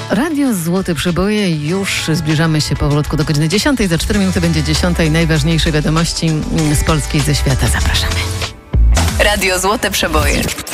Radio Złote Przeboje. Już zbliżamy się powolutku do godziny 10. Za 4 minuty będzie 10. Najważniejsze wiadomości z Polski i ze świata. Zapraszamy. Radio Złote Przeboje.